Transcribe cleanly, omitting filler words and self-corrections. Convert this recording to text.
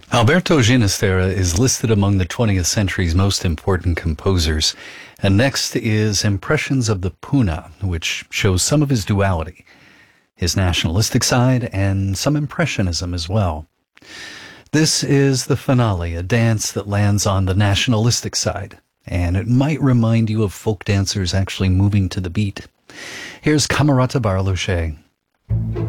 Alberto Ginastera is listed among the 20th century's most important composers. And next is Impressions of the Puna, which shows some of his duality, his nationalistic side and some impressionism as well. This is the finale, a dance that lands on the nationalistic side, and it might remind you of folk dancers actually moving to the beat. Here's Camerata Barloche.